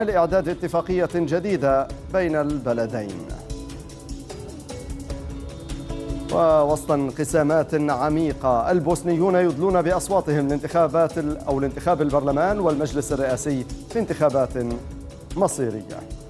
لإعداد اتفاقية جديدة بين البلدين. ووسط انقسامات عميقة، البوسنيون يدلون بأصواتهم لانتخاب البرلمان والمجلس الرئاسي في انتخابات مصيرية.